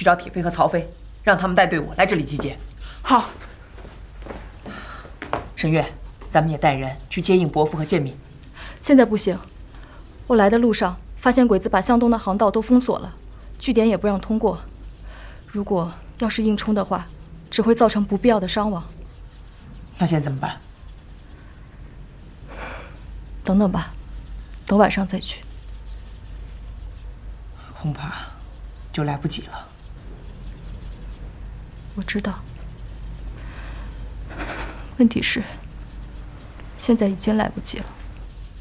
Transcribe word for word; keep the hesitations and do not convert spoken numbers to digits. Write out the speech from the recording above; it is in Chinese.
去找铁飞和曹飞，让他们带队伍来这里集结。 好。 沈月，咱们也带人去接应伯父和建民。 现在不行，我来的路上发现鬼子把向东的航道都封锁了，据点也不让通过。如果要是硬冲的话，只会造成不必要的伤亡。 那现在怎么办？ 等等吧，等晚上再去。 恐怕就来不及了。 我知道，问题是现在已经来不及了。